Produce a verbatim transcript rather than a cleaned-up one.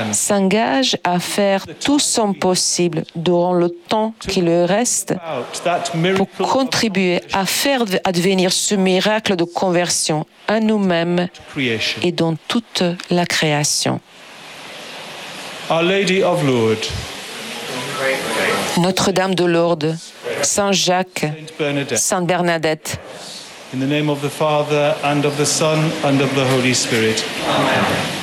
s'engage à faire tout son possible durant le temps qui lui reste pour contribuer à faire advenir ce miracle de conversion à nous-mêmes et dans toute la création. Our Lady of Lourdes, Notre-Dame de Lourdes, Saint Jacques, Saint Bernadette, Sainte Bernadette, in the name of the Father, and of the Son, and of the Holy Spirit. Amen.